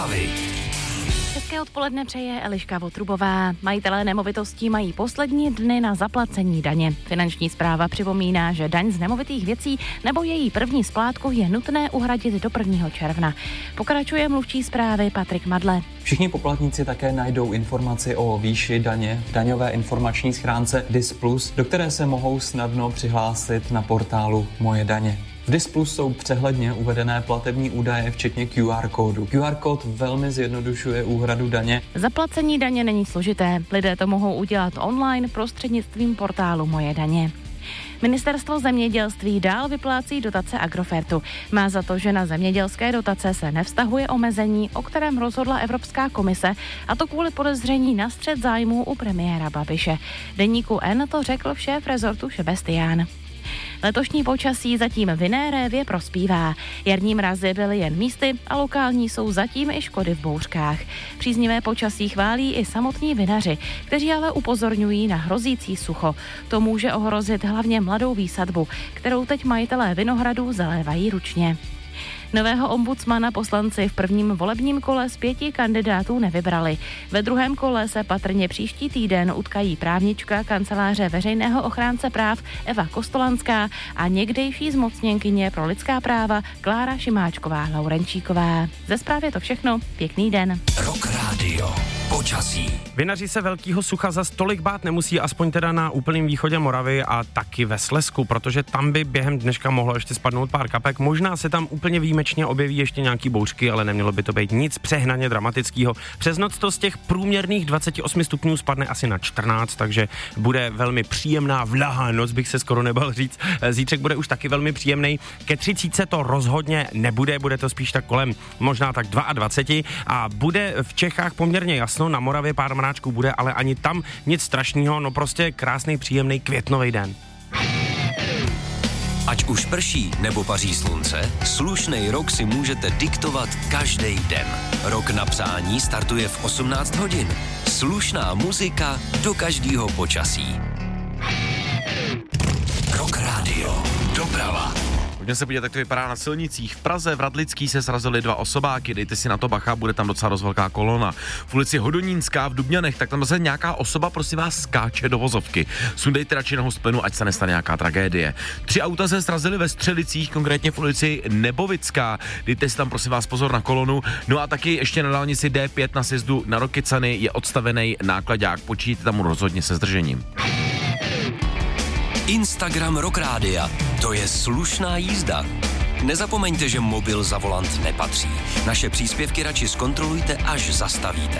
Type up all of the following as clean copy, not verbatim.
zprávy. Hezké odpoledne přeje Eliška Votrubová. Majitelé nemovitostí mají poslední dny na zaplacení daně. Finanční správa připomíná, že daň z nemovitých věcí nebo její první splátku je nutné uhradit do 1. června. Pokračuje mluvčí zprávy Patrik Madle. Všichni poplatníci také najdou informaci o výši daně v daňové informační schránce DIS+, do které se mohou snadno přihlásit na portálu Moje daně. V DIS Plus jsou přehledně uvedené platební údaje, včetně QR kódu. QR kód velmi zjednodušuje úhradu daně. Zaplacení daně není složité. Lidé to mohou udělat online prostřednictvím portálu Moje daně. Ministerstvo zemědělství dál vyplácí dotace Agrofertu. Má za to, že na zemědělské dotace se nevztahuje omezení, o kterém rozhodla Evropská komise, a to kvůli podezření na střet zájmů u premiéra Babiše. Deníku N to řekl šéf rezortu Šebestián. Letošní počasí zatím vinné révě prospívá. Jarní mrazy byly jen místy a lokální jsou zatím i škody v bouřkách. Příznivé počasí chválí i samotní vinaři, kteří ale upozorňují na hrozící sucho. To může ohrozit hlavně mladou výsadbu, kterou teď majitelé vinohradů zalévají ručně. Nového ombudsmana poslanci v prvním volebním kole z 5 kandidátů nevybrali. Ve druhém kole se patrně příští týden utkají právnička kanceláře veřejného ochránce práv Eva Kostolanská a někdejší zmocněnkyně pro lidská práva Klára Šimáčková-Laurenčíková. Ze zprávy je to všechno. Pěkný den. Rock Radio. Počasí. Vinaři se velkého sucha zas tolik bát nemusí, aspoň teda na úplném východě Moravy a taky ve Slezsku, protože tam by během dneška mohlo ještě spadnout pár kapek. Možná se tam úplně výjimečně objeví ještě nějaký bouřky, ale nemělo by to být nic přehnaně dramatického. Přes noc to z těch průměrných 28 stupňů spadne asi na 14, takže bude velmi příjemná vlahá noc, bych se skoro nebal říct. Zítřek bude už taky velmi příjemný. Ke 30 to rozhodně nebude, bude to spíš tak kolem možná tak 22 a bude v Čechách poměrně jasno, na Moravě pár mráčků bude, ale ani tam nic strašného, no prostě krásný, příjemný květnový den. Ať už prší nebo paří slunce, slušnej rok si můžete diktovat každý den. Rok na přání startuje v 18 hodin. Slušná muzika do každého počasí. Rock Radio. Doprava. Pojďme se podívat, jak to vypadá na silnicích. V Praze v Radlický se srazily 2 osobáky, dejte si na to bacha, bude tam docela dost velká kolona. V ulici Hodonínská v Dubňanech, tak tam zase nějaká osoba, prosím vás, skáče do vozovky. Sundejte radši nohu z plynu, ať se nestane nějaká tragédie. 3 auta se srazily ve Střelicích, konkrétně v ulici Nebovická. Dejte si tam, prosím vás, pozor na kolonu. No a taky ještě na dálnici D5 na sjezdu na Rokycany je odstavený nákladák, počítejte tam rozhodně se zdržením. Instagram Rock Rádia. To je slušná jízda. Nezapomeňte, že mobil za volant nepatří. Naše příspěvky radši zkontrolujte, až zastavíte.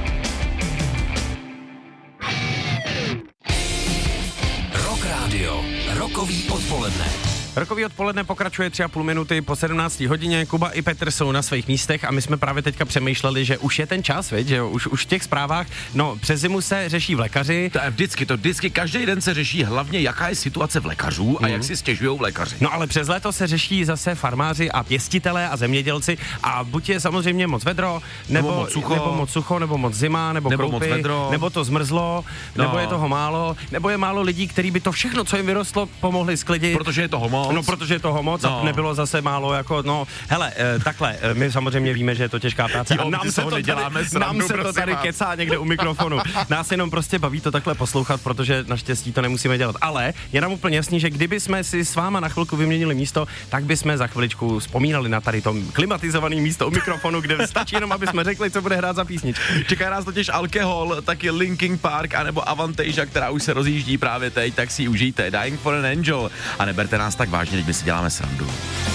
Rock Radio. Rokový odpoledne. Rokový odpoledne pokračuje 3,5 minuty po 17 hodině. Kuba i Petr jsou na svých místech a my jsme právě teďka přemýšleli, že už je ten čas, viď? Že už v těch zprávách, no přes zimu se řeší v lékaři. To je vždycky, každý den se řeší hlavně, jaká je situace v lékařů a jak si stěžujou v lékaři. No ale přes léto se řeší zase farmáři a pěstitelé a zemědělci a buď je samozřejmě moc vedro, nebo moc sucho, nebo moc zima, nebo kroupy, moc vedro, nebo to zmrzlo, nebo je toho málo, nebo je málo lidí, kteří by to všechno, co jim vyrostlo, pomohli sklidit. Protože je toho moc. No, protože je toho moc a nebylo zase málo jako, no, hele, takhle, my samozřejmě víme, že je to těžká práce a nám se to tady kecá někde u mikrofonu. Nás jenom prostě baví to takhle poslouchat, protože naštěstí to nemusíme dělat. Ale je nám úplně jasný, že kdyby jsme si s váma na chvilku vyměnili místo, tak bychom za chviličku vzpomínali na tady to klimatizované místo u mikrofonu, kde stačí jenom, aby jsme řekli, co bude hrát za písničku. Čeká nás totiž Alkohol, taky Linkin Park, anebo Avantasia, která už se rozjíždí právě teď, tak si ji užijte. Dying for an Angel a neberte nás tak vážně, když my si děláme srandu.